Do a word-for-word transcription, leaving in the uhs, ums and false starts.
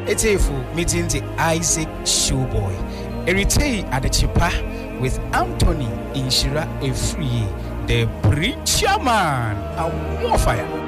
Etefu meeting the Isaac Showboy. Eritei at the Chipa with Anthony Inshira Efree, the preacher man. A warfire.